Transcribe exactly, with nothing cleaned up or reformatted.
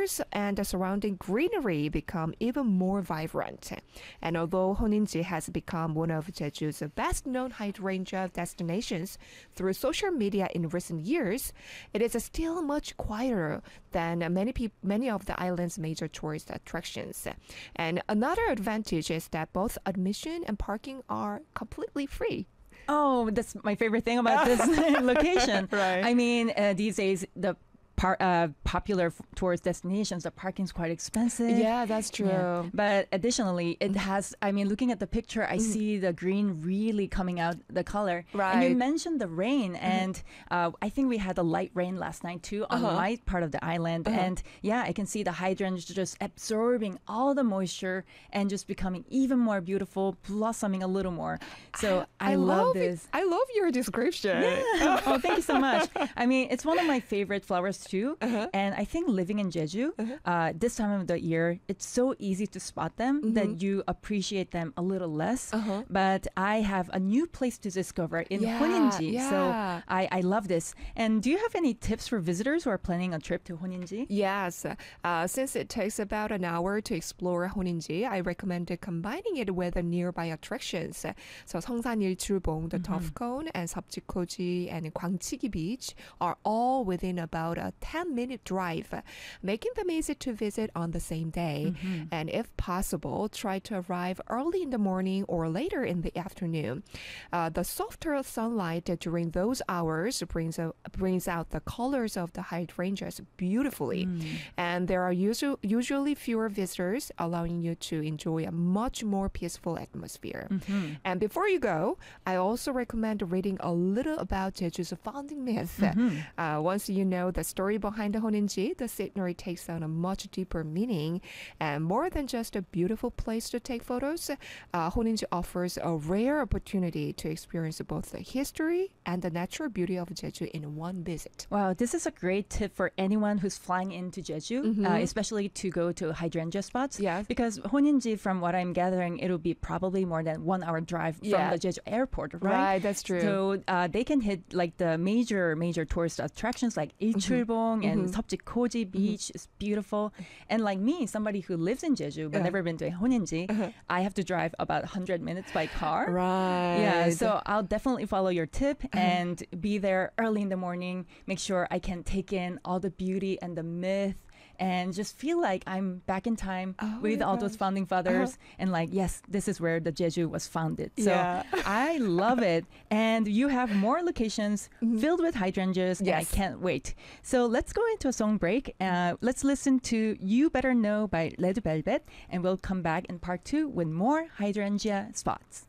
colors and the surrounding greenery become even more vibrant. And although Honninji has become one of Jeju's best-known hydrangea destinations through social media in recent years, it is still much quieter than many peop- many of the island's major tourist attractions. And another advantage is that both admission and parking are completely free. Oh, that's my favorite thing about this location. Right. I mean, uh, these days, the Par- uh, popular f- tourist destinations, the parking's quite expensive. Yeah, that's true. Yeah. But additionally, it has, I mean, looking at the picture, I Mm. see the green really coming out, the color. And Right. you mentioned the rain, and uh, I think we had a light rain last night too on Uh-huh. my part of the island. Uh-huh. And yeah, I can see the hydrangeas just absorbing all the moisture and just becoming even more beautiful, blossoming a little more. So I, love, it. this. I love your description. Yeah. Oh, thank you so much. I mean, it's one of my favorite flowers too. Uh-huh. And I think living in Jeju, Uh-huh. uh, this time of the year, it's so easy to spot them Mhm. that you appreciate them a little less. Uh-huh. But I have a new place to discover in Yeah, Honninji. So yeah. I, I love this. And do you have any tips for visitors who are planning a trip to Honninji? Yes, uh, since it takes about an hour to explore Honninji, I recommend combining it with the nearby attractions. So Seongsan Ilchulbong, the Top Cone, and Seopjikoji and Gwangchigi Beach are all within about a ten-minute drive, making them easy to visit on the same day. And if possible, try to arrive early in the morning or later in the afternoon. Uh, the softer sunlight during those hours brings, a, brings out the colors of the hydrangeas beautifully. And there are usu- usually fewer visitors, allowing you to enjoy a much more peaceful atmosphere. And before you go, I also recommend reading a little about Jeju's founding myth. Uh, once you know the story behind the Honninji, the scenery takes on a much deeper meaning. And more than just a beautiful place to take photos, uh, Honninji offers a rare opportunity to experience both the history and the natural beauty of Jeju in one visit. Wow, this is a great tip for anyone who's flying into Jeju, uh, especially to go to hydrangea spots. Yeah. Because Honninji, from what I'm gathering, it'll be probably more than one hour drive Yeah. from the Jeju airport, right? Right, that's true. So uh, they can hit like the major, major tourist attractions like Ilchulbong and Seopjikoji Beach is beautiful. And like me, somebody who lives in Jeju but Yeah. never been to Honninji, I have to drive about one hundred minutes by car. Right. Yeah, so I'll definitely follow your tip and be there early in the morning. Make sure I can take in all the beauty and the myth and just feel like I'm back in time Oh with my all those gosh. founding fathers and like, yes, this is where the Jeju was founded. So Yeah. I love it. And you have more locations filled with hydrangeas and I Yes. can't wait. So let's go into a song break. Uh, let's listen to You Better Know by Red Velvet and we'll come back in part two with more hydrangea spots.